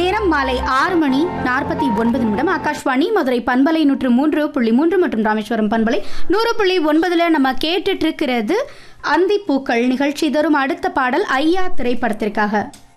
நேரம் மாலை 6:49 ஆகாஷ்வாணி மதுரை பண்பலை 103.3 மற்றும் ராமேஸ்வரம் பண்பலை 100.9 நம்ம கேட்டுட்டு இருக்கிறது அந்திப்பூக்கள் நிகழ்ச்சி. தரும் அடுத்த பாடல் ஐயா திரைப்படத்திற்காக.